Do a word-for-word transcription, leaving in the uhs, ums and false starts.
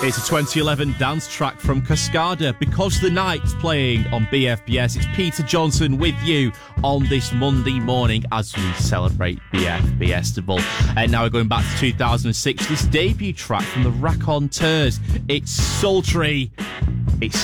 It's a twenty eleven dance track from Cascada, Because the Night's playing on B F B S. It's Peter Johnson with you on this Monday morning as we celebrate B F B S. And now we're going back to two thousand six, this debut track from the Raconteurs. It's sultry